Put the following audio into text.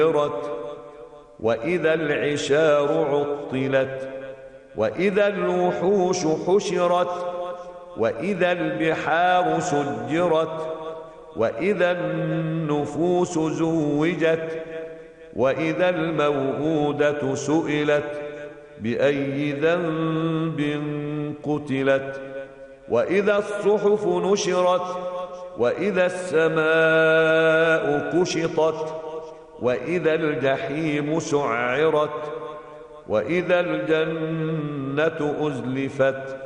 وإذا العشار عطلت وإذا الوحوش حشرت وإذا البحار سجرت وإذا النفوس زوجت وإذا الموءودة سئلت بأي ذنب قتلت وإذا الصحف نشرت وإذا السماء كشطت وإذا الجحيم سعرت وإذا الجنة أزلفت